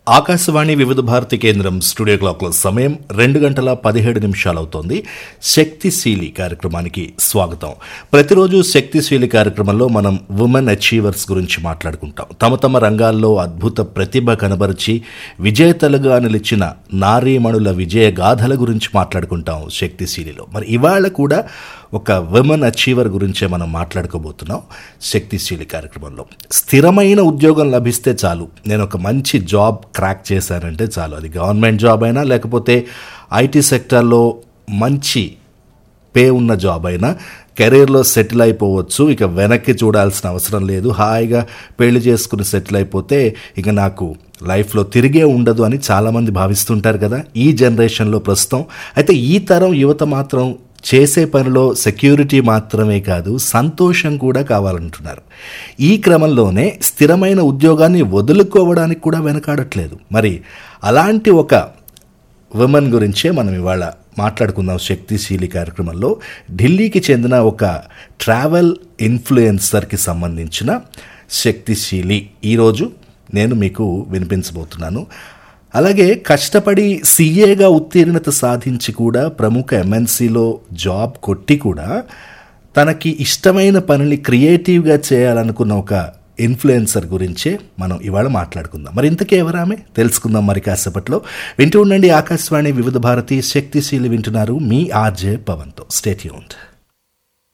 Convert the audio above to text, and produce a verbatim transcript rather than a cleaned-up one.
ఆకాశవాణి వివిధ భారతి కేంద్రం స్టూడియో క్లాక్లో సమయం రెండు గంటల పదిహేడు నిమిషాలు అవుతోంది. శక్తిశీలి కార్యక్రమానికి స్వాగతం. ప్రతిరోజు శక్తిశీలి కార్యక్రమంలో మనం ఉమెన్ అచీవర్స్ గురించి మాట్లాడుకుంటాం. తమ తమ రంగాల్లో అద్భుత ప్రతిభ కనబరిచి విజేతలుగా నిలిచిన నారీమణుల విజయ గాథల గురించి మాట్లాడుకుంటాం శక్తిశీలిలో. మరి ఇవాళ కూడా ఒక ఉమెన్ అచీవర్ గురించే మనం మాట్లాడుకోబోతున్నాం శక్తిశీలి కార్యక్రమంలో. స్థిరమైన ఉద్యోగం లభిస్తే చాలు, నేను ఒక మంచి జాబ్ క్రాక్ చేశానంటే చాలు, అది గవర్నమెంట్ జాబ్ అయినా లేకపోతే ఐటీ సెక్టార్లో మంచి పే ఉన్న జాబ్ అయినా కెరీర్లో సెటిల్ అయిపోవచ్చు. ఇక వెనక్కి చూడాల్సిన అవసరం లేదు, హాయిగా పెళ్లి చేసుకుని సెటిల్ అయిపోతే ఇక నాకు లైఫ్లో తిరిగే ఉండదు అని చాలామంది భావిస్తుంటారు కదా ఈ జనరేషన్లో ప్రస్తుతం. అయితే ఈ తరం యువత మాత్రం చేసే పనిలో సెక్యూరిటీ మాత్రమే కాదు, సంతోషం కూడా కావాలంటున్నారు. ఈ క్రమంలోనే స్థిరమైన ఉద్యోగాన్ని వదులుకోవడానికి కూడా వెనకాడట్లేదు. మరి అలాంటి ఒక ఉమెన్ గురించే మనం ఇవాళ మాట్లాడుకుందాం శక్తిశీలి కార్యక్రమంలో. ఢిల్లీకి చెందిన ఒక ట్రావెల్ ఇన్ఫ్లుయెన్సర్కి సంబంధించిన శక్తిశీలి ఈరోజు నేను మీకు వినిపించబోతున్నాను. అలాగే కష్టపడి సీఏగా ఉత్తీర్ణత సాధించి కూడా ప్రముఖ ఎంఎన్సీలో జాబ్ కొట్టి కూడా తనకి ఇష్టమైన పనిని క్రియేటివ్గా చేయాలనుకున్న ఒక ఇన్ఫ్లుయెన్సర్ గురించే మనం ఇవాళ మాట్లాడుకుందాం. మరి ఇంతకీ ఎవరామే తెలుసుకుందాం మరి కాసేపట్లో. వింటూ ఉండండి ఆకాశవాణి వివిధ భారతి. శక్తిశీలి వింటున్నారు మీ ఆర్జే పవన్తో. Stay tuned.